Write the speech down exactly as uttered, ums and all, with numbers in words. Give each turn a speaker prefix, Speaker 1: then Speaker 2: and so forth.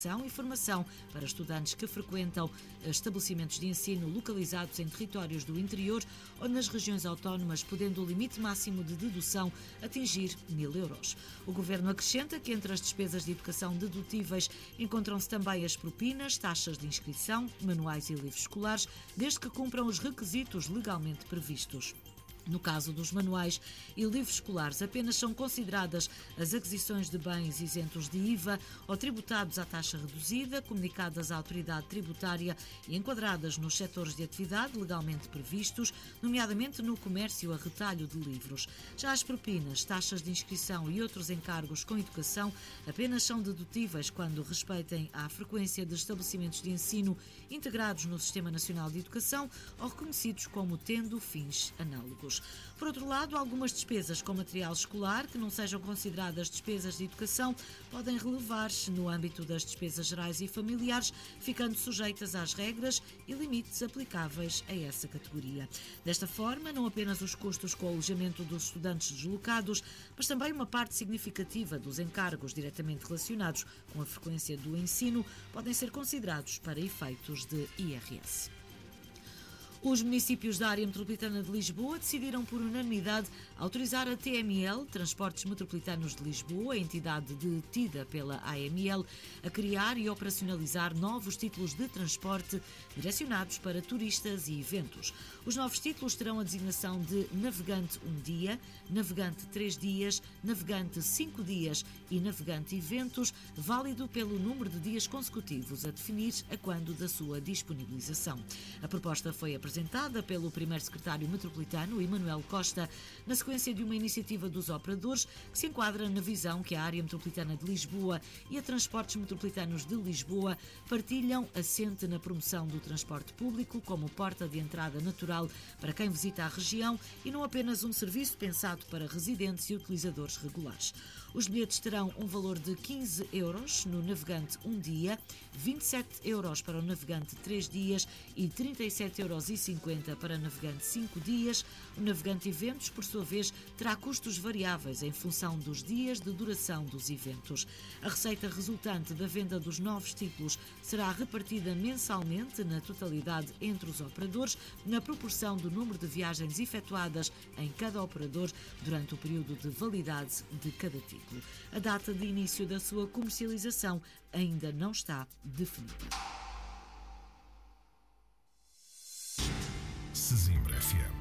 Speaker 1: e formação para estudantes que frequentam estabelecimentos de ensino localizados em territórios do interior ou nas regiões autónomas, podendo o limite máximo de dedução atingir mil euros. O Governo acrescenta que entre as despesas de educação dedutíveis encontram-se também as propinas, taxas de inscrição, manuais e livros escolares, desde que cumpram os requisitos legalmente previstos. No caso dos manuais e livros escolares, apenas são consideradas as aquisições de bens isentos de I V A ou tributados à taxa reduzida, comunicadas à autoridade tributária e enquadradas nos setores de atividade legalmente previstos, nomeadamente no comércio a retalho de livros. Já as propinas, taxas de inscrição e outros encargos com educação apenas são dedutíveis quando respeitem à frequência de estabelecimentos de ensino integrados no Sistema Nacional de Educação ou reconhecidos como tendo fins análogos. Por outro lado, algumas despesas com material escolar que não sejam consideradas despesas de educação podem relevar-se no âmbito das despesas gerais e familiares, ficando sujeitas às regras e limites aplicáveis a essa categoria. Desta forma, não apenas os custos com o alojamento dos estudantes deslocados, mas também uma parte significativa dos encargos diretamente relacionados com a frequência do ensino podem ser considerados para efeitos de I R S. Os municípios da área metropolitana de Lisboa decidiram por unanimidade autorizar a T M L, Transportes Metropolitanos de Lisboa, a entidade detida pela A M L, a criar e operacionalizar novos títulos de transporte direcionados para turistas e eventos. Os novos títulos terão a designação de Navegante um dia, Navegante três dias, Navegante cinco dias e Navegante Eventos, válido pelo número de dias consecutivos a definir a quando da sua disponibilização. A proposta foi apresentada apresentada pelo primeiro secretário metropolitano, Emanuel Costa, na sequência de uma iniciativa dos operadores que se enquadra na visão que a área metropolitana de Lisboa e a Transportes Metropolitanos de Lisboa partilham, assente na promoção do transporte público como porta de entrada natural para quem visita a região e não apenas um serviço pensado para residentes e utilizadores regulares. Os bilhetes terão um valor de quinze euros no Navegante um dia, vinte e sete euros para o Navegante três dias e trinta e sete euros e cinquenta para Navegante cinco dias. O Navegante Eventos, por sua vez, terá custos variáveis em função dos dias de duração dos eventos. A receita resultante da venda dos novos títulos será repartida mensalmente na totalidade entre os operadores, na proporção do número de viagens efetuadas em cada operador durante o período de validade de cada título. A data de início da sua comercialização ainda não está definida.
Speaker 2: Sesimbra F M.